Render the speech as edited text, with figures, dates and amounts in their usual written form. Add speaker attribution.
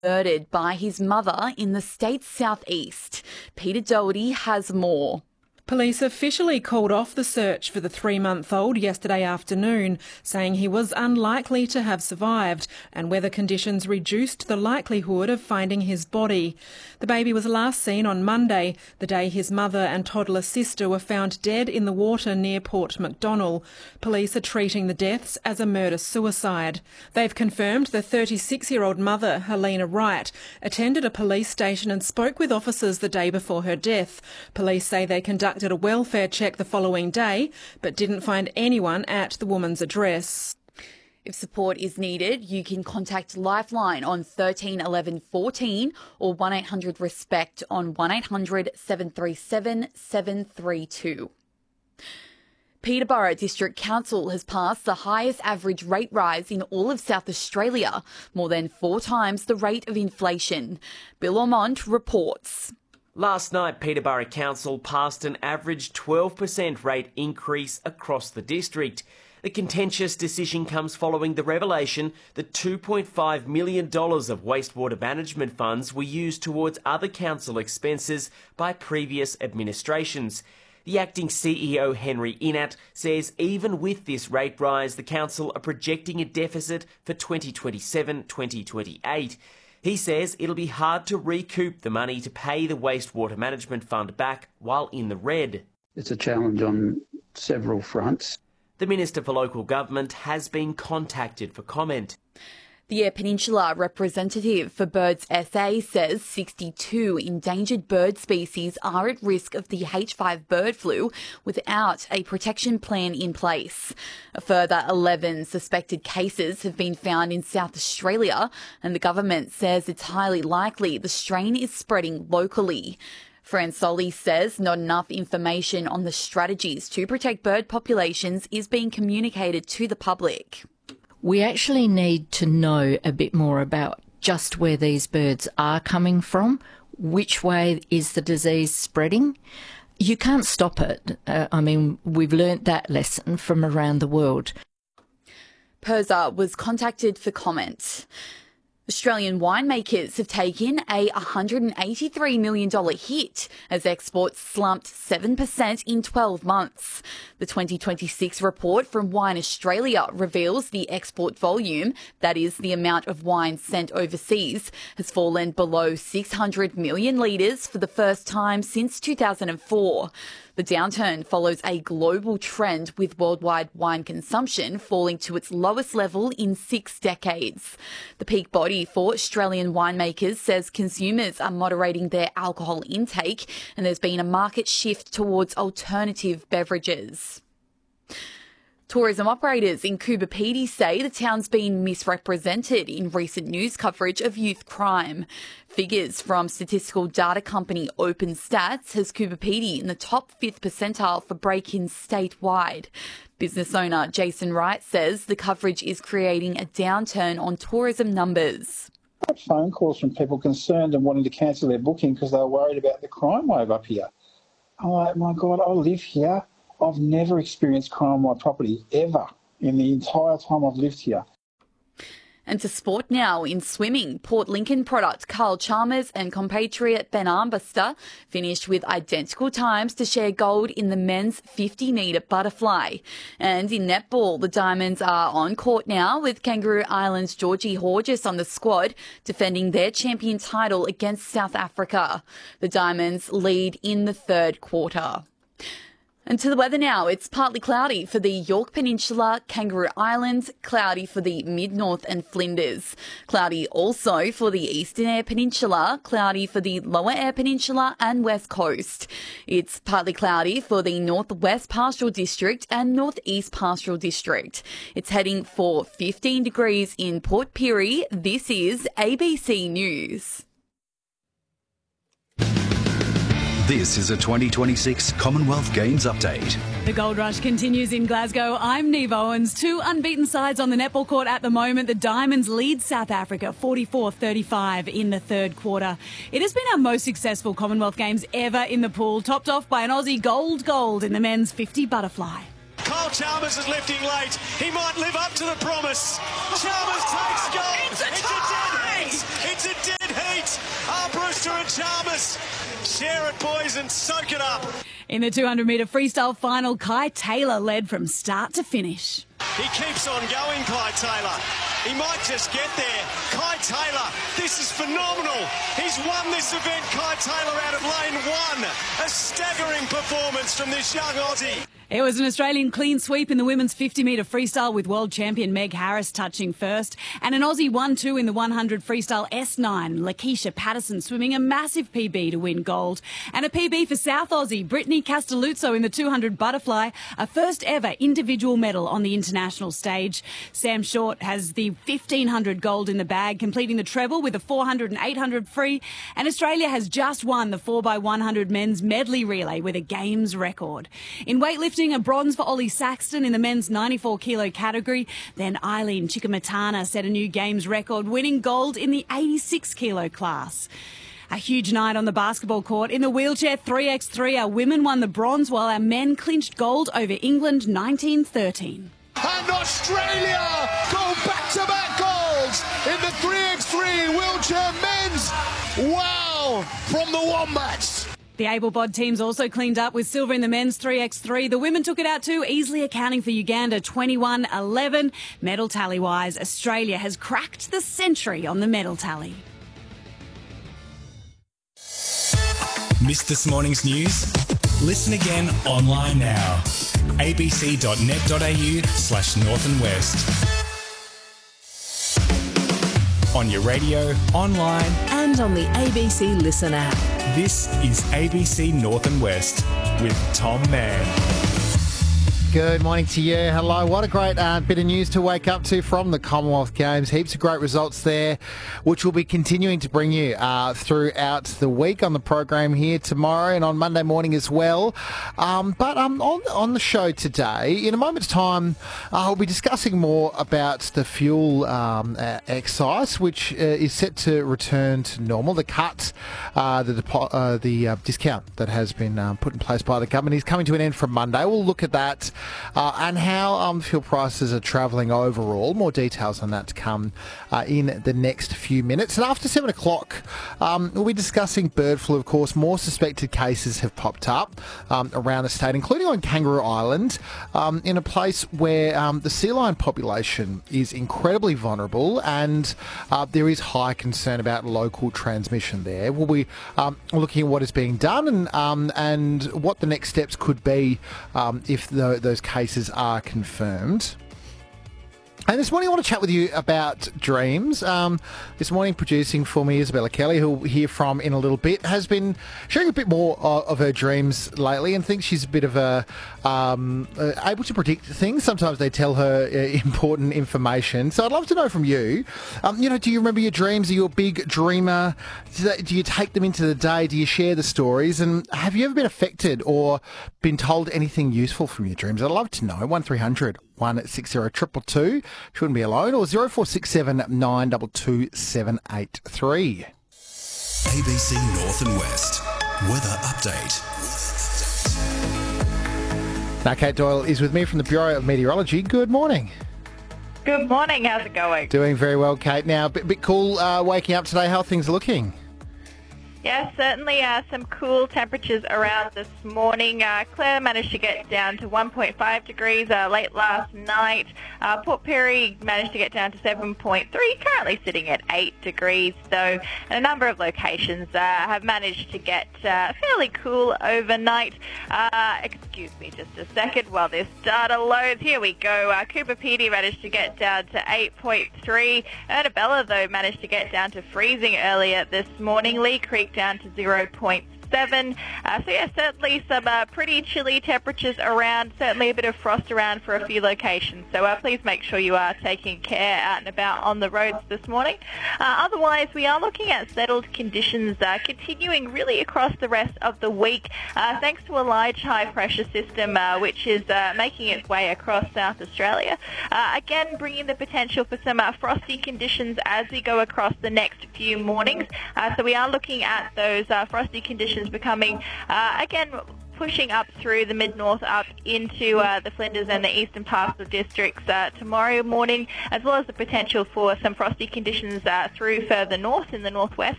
Speaker 1: murdered by his mother in the state's southeast. Peter Doherty has more.
Speaker 2: Police officially called off the search for the 3-month-old yesterday afternoon, saying he was unlikely to have survived and weather conditions reduced the likelihood of finding his body. The baby was last seen on Monday, the day his mother and toddler sister were found dead in the water near Port Macdonnell. Police are treating the deaths as a murder-suicide. They've confirmed the 36-year-old mother, Helena Wright, attended a police station and spoke with officers the day before her death. Police say they conducted a welfare check the following day, but didn't find anyone at the woman's address.
Speaker 1: If support is needed, you can contact Lifeline on 13 11 14 or 1-800-RESPECT on 1-800-737 732. Peterborough District Council has passed the highest average rate rise in all of South Australia, more than 4 times the rate of inflation. Bill Ormond reports.
Speaker 3: Last night, Peterborough Council passed an average 12% rate increase across the district. The contentious decision comes following the revelation that $2.5 million of wastewater management funds were used towards other council expenses by previous administrations. The acting CEO, Henry Inat, says even with this rate rise, the council are projecting a deficit for 2027-2028. He says it'll be hard to recoup the money to pay the wastewater management fund back while in the red.
Speaker 4: It's a challenge on several fronts.
Speaker 3: The Minister for Local Government has been contacted for comment.
Speaker 1: The Eyre Peninsula representative for Birds SA says 62 endangered bird species are at risk of the H5 bird flu without a protection plan in place. A further 11 suspected cases have been found in South Australia, and the government says it's highly likely the strain is spreading locally. Fran Solly says not enough information on the strategies to protect bird populations is being communicated to the public.
Speaker 5: We actually need to know a bit more about just where these birds are coming from, which way is the disease spreading. You can't stop it. We've learnt that lesson from around the world.
Speaker 1: PIRSA was contacted for comment. Australian winemakers have taken a $183 million hit as exports slumped 7% in 12 months. The 2026 report from Wine Australia reveals the export volume, that is the amount of wine sent overseas, has fallen below 600 million litres for the first time since 2004. The downturn follows a global trend with worldwide wine consumption falling to its lowest level in 6 decades. The peak body for Australian winemakers says consumers are moderating their alcohol intake and there's been a market shift towards alternative beverages. Tourism operators in Coober Pedy say the town's been misrepresented in recent news coverage of youth crime. Figures from statistical data company OpenStats has Coober Pedy in the top 5th percentile for break-ins statewide. Business owner Jason Wright says the coverage is creating a downturn on tourism numbers.
Speaker 6: I got phone calls from people concerned and wanting to cancel their booking because they were worried about the crime wave up here. I'm like, my God, I live here. I've never experienced crime on my property, ever, in the entire time I've lived here.
Speaker 1: And to sport now in swimming, Port Lincoln product Carl Chalmers and compatriot Ben Armbruster finished with identical times to share gold in the men's 50-metre butterfly. And in netball, the Diamonds are on court now with Kangaroo Island's Georgie Horgis on the squad, defending their champion title against South Africa. The Diamonds lead in the third quarter. And to the weather now, it's partly cloudy for the Yorke Peninsula, Kangaroo Islands, cloudy for the mid-north and Flinders. Cloudy also for the Eastern Eyre Peninsula, cloudy for the Lower Eyre Peninsula and West Coast. It's partly cloudy for the Northwest Pastoral District and Northeast Pastoral District. It's heading for 15 degrees in Port Pirie. This is ABC News.
Speaker 7: This is a 2026 Commonwealth Games update.
Speaker 8: The gold rush continues in Glasgow. I'm Neve Owens. 2 unbeaten sides on the netball court at the moment. The Diamonds lead South Africa 44-35 in the third quarter. It has been our most successful Commonwealth Games ever in the pool, topped off by an Aussie gold in the men's 50 butterfly.
Speaker 9: Carl Chalmers is lifting late. He might live up to the promise. Chalmers takes gold. It's a tie! It's a dead Yes! Share it, boys, and soak it up.
Speaker 8: In the 200-metre freestyle final, Kai Taylor led from start to finish.
Speaker 9: He keeps on going, Kai Taylor. He might just get there. Kai Taylor, this is phenomenal. He's won this event, Kai Taylor, out of lane 1. A staggering performance from this young Aussie.
Speaker 8: It was an Australian clean sweep in the women's 50-metre freestyle with world champion Meg Harris touching first, and an Aussie 1-2 in the 100 freestyle S9, Lakeisha Patterson swimming a massive PB to win gold, and a PB for South Aussie Brittany Castelluzzo in the 200 butterfly, a first ever individual medal on the international stage. Sam Short has the 1500 gold in the bag, completing the treble with the 400 and 800 free, and Australia has just won the 4x100 men's medley relay with a games record. In weightlifting, a bronze for Ollie Saxton in the men's 94-kilo category. Then Eileen Chikamatana set a new games record, winning gold in the 86-kilo class. A huge night on the basketball court. In the wheelchair 3x3, our women won the bronze while our men clinched gold over England 19-13.
Speaker 10: And Australia go back-to-back golds in the 3x3 wheelchair men's. Wow, from the Wombats.
Speaker 8: The able-bod teams also cleaned up with silver in the men's 3x3. The women took it out too, easily accounting for Uganda 21-11. Medal tally-wise, Australia has cracked the century on the medal tally.
Speaker 11: Missed this morning's news? Listen again online now. abc.net.au/north and west. On your radio, online,
Speaker 12: and on the ABC Listen app.
Speaker 11: This is ABC North and West with Tom Mann.
Speaker 13: Good morning to you. Hello. What a great bit of news to wake up to from the Commonwealth Games. Heaps of great results there, which we'll be continuing to bring you throughout the week on the program here tomorrow and on Monday morning as well. But on the show today, in a moment's time, I'll be discussing more about the fuel excise, which is set to return to normal. The cut, the discount that has been put in place by the government is coming to an end from Monday. We'll look at that. And how fuel prices are travelling overall. More details on that to come in the next few minutes. And after 7 o'clock, we'll be discussing bird flu, of course. More suspected cases have popped up around the state, including on Kangaroo Island, in a place where the sea lion population is incredibly vulnerable and there is high concern about local transmission there. We'll be looking at what is being done and what the next steps could be if those cases are confirmed. And this morning I want to chat with you about dreams. This morning producing for me Isabella Kelly, who we'll hear from in a little bit, has been sharing a bit more of her dreams lately and thinks she's a bit of able to predict things. Sometimes they tell her important information. So I'd love to know from you, do you remember your dreams? Are you a big dreamer? Do you take them into the day? Do you share the stories? And have you ever been affected or been told anything useful from your dreams? I'd love to know. 1300 160 222. She wouldn't be alone. Or 0467 922 783.
Speaker 7: ABC North and West. Weather update.
Speaker 13: Now, Kate Doyle is with me from the Bureau of Meteorology. Good morning.
Speaker 14: Good morning. How's it going?
Speaker 13: Doing very well, Kate. Now, a bit cool waking up today. How are things looking?
Speaker 14: Yeah, certainly some cool temperatures around this morning. Clare managed to get down to 1.5 degrees late last night. Port Pirie managed to get down to 7.3, currently sitting at 8 degrees though. And a number of locations have managed to get fairly cool overnight. Excuse me just a second while this data loads. Here we go. Cooper Pedy managed to get down to 8.3. Ernabella, though, managed to get down to freezing earlier this morning. Lee Creek down to 0.7. So yeah, certainly some pretty chilly temperatures around, certainly a bit of frost around for a few locations. So please make sure you are taking care out and about on the roads this morning. Otherwise, we are looking at settled conditions continuing really across the rest of the week, thanks to a large high-pressure system which is making its way across South Australia. Again, bringing the potential for some frosty conditions as we go across the next few mornings. So we are looking at those frosty conditions becoming, again, pushing up through the mid-north up into the Flinders and the eastern pastoral districts tomorrow morning, as well as the potential for some frosty conditions through further north in the northwest